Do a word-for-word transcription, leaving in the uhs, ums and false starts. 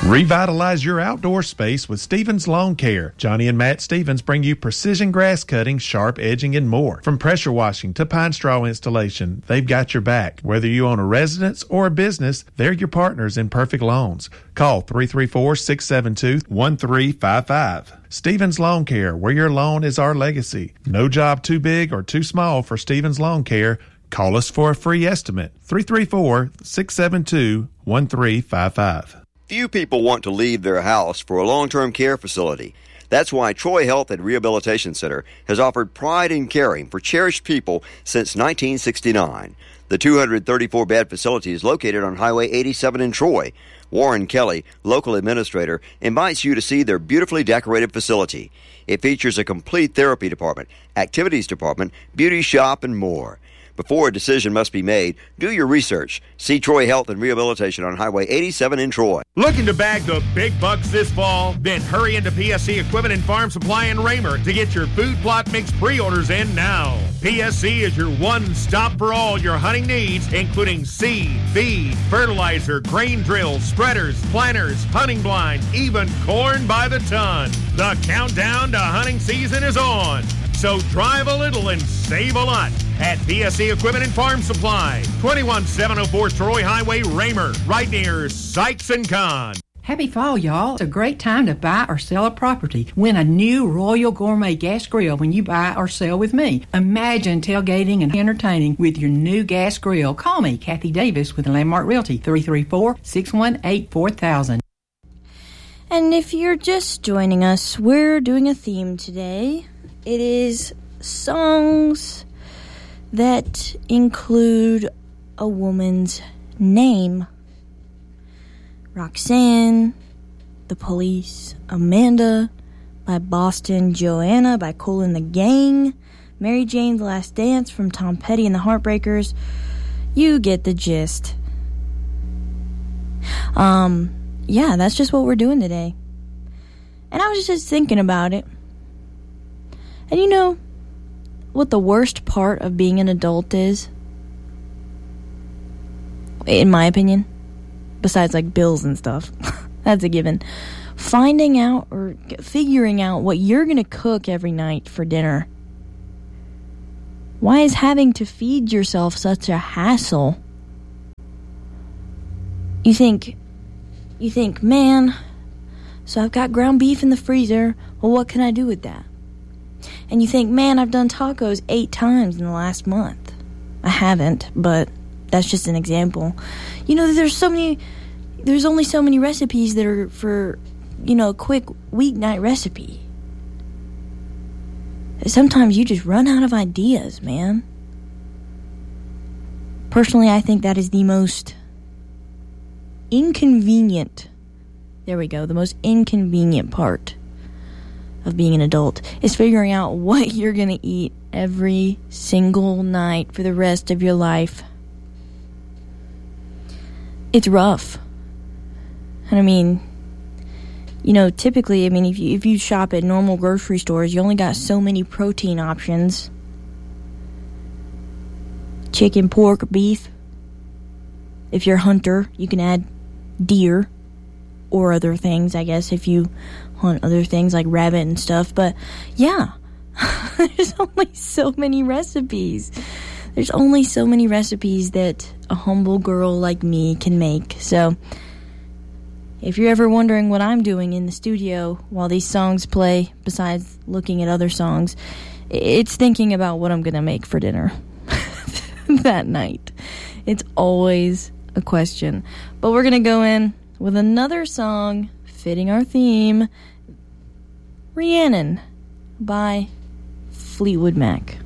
Revitalize your outdoor space with Stevens Lawn Care. Johnny and Matt Stevens bring you precision grass cutting, sharp edging, and more. From pressure washing to pine straw installation, they've got your back. Whether you own a residence or a business, they're your partners in perfect lawns. Call three three four, six seven two, one three five five. Stevens Lawn Care, where your lawn is our legacy. No job too big or too small for Stevens Lawn Care. Call us for a free estimate. three three four, six seven two, one three five five. Few people want to leave their house for a long-term care facility. That's why Troy Health and Rehabilitation Center has offered pride in caring for cherished people since nineteen sixty-nine. The two hundred thirty-four bed facility is located on Highway eighty-seven in Troy. Warren Kelly, local administrator, invites you to see their beautifully decorated facility. It features a complete therapy department, activities department, beauty shop, and more. Before a decision must be made, do your research. See Troy Health and Rehabilitation on Highway eighty-seven in Troy. Looking to bag the big bucks this fall? Then hurry into P S C Equipment and Farm Supply in Raymer to get your food plot mix pre-orders in now. P S C is your one-stop for all your hunting needs, including seed, feed, fertilizer, grain drills, spreaders, planters, hunting blinds, even corn by the ton. The countdown to hunting season is on. So drive a little and save a lot at P S C Equipment and Farm Supply, twenty-one seven oh four Troy Highway, Raymer, right near Sykes and Kahn. Happy fall, y'all. It's a great time to buy or sell a property. Win a new Royal Gourmet gas grill when you buy or sell with me. Imagine tailgating and entertaining with your new gas grill. Call me, Kathy Davis, with Landmark Realty, three three four, six one eight, four thousand. And if you're just joining us, we're doing a theme today. It is songs that include a woman's name. Roxanne, The Police, Amanda by Boston, Joanna by Kool and the Gang, Mary Jane's Last Dance from Tom Petty and the Heartbreakers. You get the gist. Um, yeah, that's just what we're doing today. And I was just thinking about it. And you know what the worst part of being an adult is? In my opinion, besides like bills and stuff. That's a given. Finding out or figuring out what you're going to cook every night for dinner. Why is having to feed yourself such a hassle? You think, you think, man, so I've got ground beef in the freezer. Well, what can I do with that? And you think, man, I've done tacos eight times in the last month. I haven't, but that's just an example. You know, there's so many, there's only so many recipes that are for, you know, a quick weeknight recipe. Sometimes you just run out of ideas, man. Personally, I think that is the most inconvenient, there we go, the most inconvenient part of being an adult is figuring out what you're going to eat every single night for the rest of your life. It's rough. And I mean, you know, typically, I mean, if you, if you shop at normal grocery stores, you only got so many protein options. Chicken, pork, beef. If you're a hunter, you can add deer or other things, I guess, if you hunt other things like rabbit and stuff. But yeah, there's only so many recipes. There's only so many recipes that a humble girl like me can make. So if you're ever wondering what I'm doing in the studio while these songs play, besides looking at other songs, it's thinking about what I'm going to make for dinner that night. It's always a question. But we're going to go in with another song fitting our theme, Rhiannon by Fleetwood Mac.